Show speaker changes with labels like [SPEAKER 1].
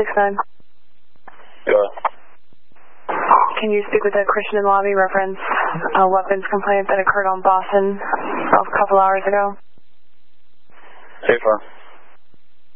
[SPEAKER 1] 269.
[SPEAKER 2] Go.
[SPEAKER 1] Can you speak with the Christian lobby reference a weapons complaint that occurred on Boston a couple hours ago?
[SPEAKER 2] Hey, far.